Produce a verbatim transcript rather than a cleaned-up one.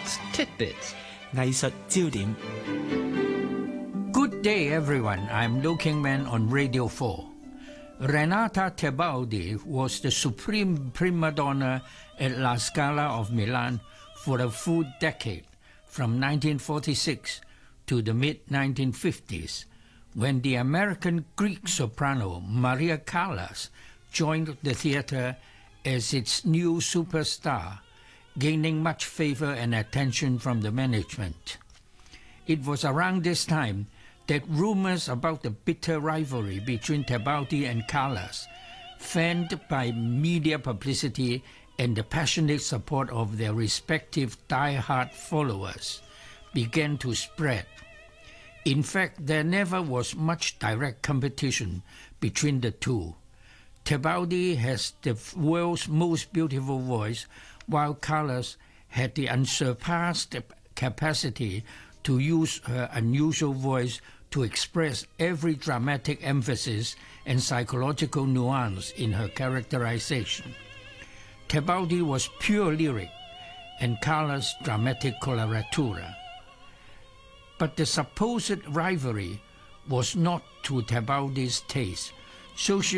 Arts Tidbits 藝術焦點。 Good day, everyone. I'm Liu Kingman on Radio four. Renata Tebaldi was the supreme prima donna at La Scala of Milan for a full decade, from nineteen forty-six to the mid nineteen fifties, when the American Greek soprano Maria Callas joined the theater as its new superstar, gaining much favor and attention from the management. It was around this time that rumors about the bitter rivalry between Tebaldi and Callas, fanned by media publicity and the passionate support of their respective die-hard followers, began to spread. In fact, there never was much direct competition between the two. Tebaldi has the world's most beautiful voice, while Callas had the unsurpassed capacity to use her unusual voice to express every dramatic emphasis and psychological nuance in her characterization. Tebaldi was pure lyric and Callas dramatic coloratura. But the supposed rivalry was not to Tebaldi's taste, so she